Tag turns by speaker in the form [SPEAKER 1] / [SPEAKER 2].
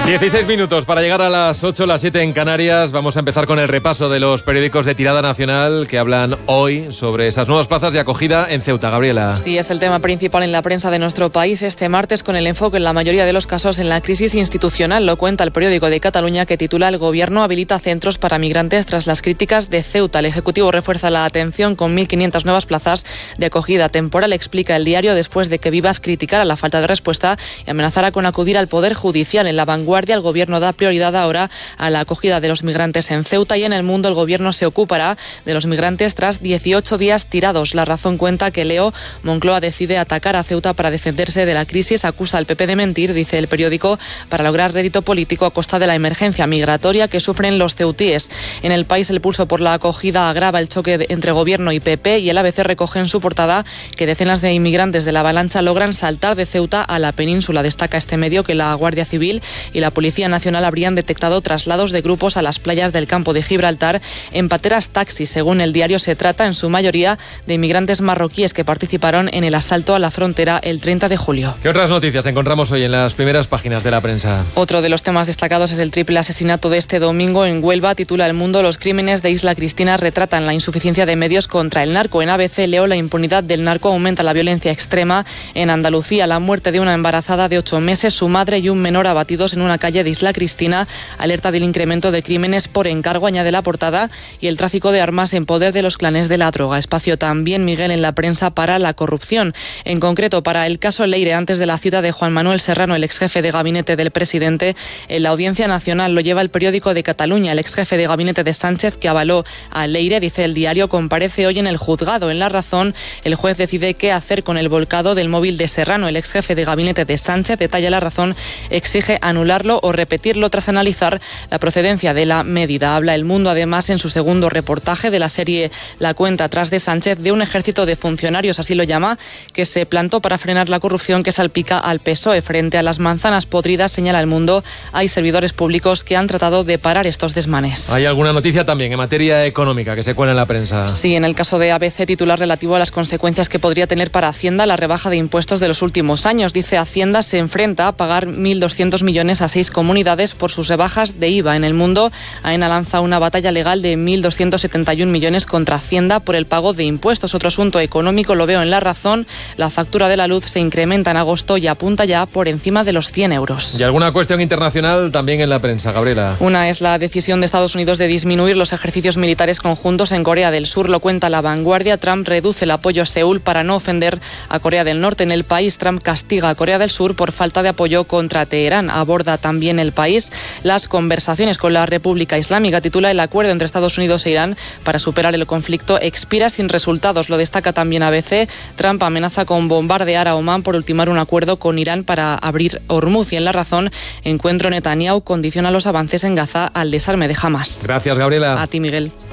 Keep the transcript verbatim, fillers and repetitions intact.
[SPEAKER 1] dieciséis minutos para llegar a las ocho, las siete en Canarias. Vamos a empezar con el repaso de los periódicos de tirada nacional que hablan hoy sobre esas nuevas plazas de acogida en Ceuta. Gabriela.
[SPEAKER 2] Sí, es el tema principal en la prensa de nuestro país este martes, con el enfoque en la mayoría de los casos en la crisis institucional. Lo cuenta el periódico de Cataluña, que titula: El gobierno habilita centros para migrantes tras las críticas de Ceuta. El Ejecutivo refuerza la atención con mil quinientas nuevas plazas de acogida temporal, explica el diario, después de que Vivas criticara la falta de respuesta y amenazara con acudir al Poder Judicial. En La Vanguardia, el gobierno da prioridad ahora a la acogida de los migrantes en Ceuta, y en El Mundo el gobierno se ocupará de los migrantes tras dieciocho días tirados. La Razón cuenta que Leo Moncloa decide atacar a Ceuta para defenderse de la crisis. Acusa al P P de mentir, dice el periódico, para lograr rédito político a costa de la emergencia migratoria que sufren los ceutíes. En El País, el pulso por la acogida agrava el choque entre gobierno y P P, y el A B C recoge en su portada que decenas de inmigrantes de la avalancha logran saltar de Ceuta a la península. Destaca este medio que la Guardia Civil y la Policía Nacional habrían detectado traslados de grupos a las playas del campo de Gibraltar en pateras taxis. Según el diario, se trata en su mayoría de inmigrantes marroquíes que participaron en el asalto a la frontera el treinta de julio.
[SPEAKER 1] ¿Qué otras noticias encontramos hoy en las primeras páginas de la prensa?
[SPEAKER 2] Otro de los temas destacados es el triple asesinato de este domingo en Huelva. Titula El Mundo: Los crímenes de Isla Cristina retratan la insuficiencia de medios contra el narco. En A B C leo: La impunidad del narco aumenta la violencia extrema en Andalucía. La muerte de una embarazada de ocho meses, su madre y un menor abatidos en una calle de Isla Cristina alerta del incremento de crímenes por encargo, añade la portada, y el tráfico de armas en poder de los clanes de la droga. Espacio también, Miguel, en la prensa para la corrupción. En concreto, para el caso Leire, antes de la cita de Juan Manuel Serrano, el exjefe de gabinete del presidente, en la Audiencia Nacional. Lo lleva el periódico de Cataluña. El exjefe de gabinete de Sánchez, que avaló a Leire, dice el diario, comparece hoy en el juzgado. En La Razón, el juez decide qué hacer con el volcado del móvil de Serrano. El exjefe de gabinete de Sánchez, detalla La Razón, exige anularlo o repetirlo tras analizar la procedencia de la medida. Habla El Mundo, además, en su segundo reportaje de la serie La cuenta atrás de Sánchez, de un ejército de funcionarios, así lo llama, que se plantó para frenar la corrupción que salpica al P S O E. Frente a las manzanas podridas, señala El Mundo, hay servidores públicos que han tratado de parar estos desmanes.
[SPEAKER 1] ¿Hay alguna noticia también en materia económica que se cuela en la prensa?
[SPEAKER 2] Sí, en el caso de A B C, titular relativo a las consecuencias que podría tener para Hacienda la rebaja de impuestos de los últimos años. Dice: Hacienda se enfrenta a pagar mil doscientos millones a seis comunidades por sus rebajas de I V A. En El Mundo, AENA lanza una batalla legal de mil doscientos setenta y un millones contra Hacienda por el pago de impuestos. Otro asunto económico lo veo en La Razón. La factura de la luz se incrementa en agosto y apunta ya por encima de los cien euros.
[SPEAKER 1] ¿Y alguna cuestión internacional también en la prensa, Gabriela?
[SPEAKER 2] Una es la decisión de Estados Unidos de disminuir los ejercicios militares conjuntos en Corea del Sur. Lo cuenta La Vanguardia. Trump reduce el apoyo a Seúl para no ofender a Corea del Norte. En El País, Trump castiga a Corea del Sur por falta de apoyo contra Teherán. Aborda también El País las conversaciones con la República Islámica. Titula: El acuerdo entre Estados Unidos e Irán para superar el conflicto expira sin resultados. Lo destaca también A B C. Trump amenaza con bombardear a Omán por ultimar un acuerdo con Irán para abrir Hormuz. Y en La Razón, encuentro: Netanyahu condiciona los avances en Gaza al desarme de Hamás.
[SPEAKER 1] Gracias, Gabriela.
[SPEAKER 2] A ti, Miguel.